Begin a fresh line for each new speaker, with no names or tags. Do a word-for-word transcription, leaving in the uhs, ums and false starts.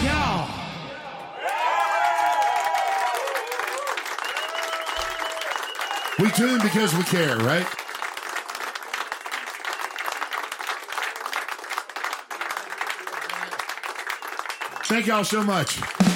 y'all.
We tune because we care, right? Thank y'all so much.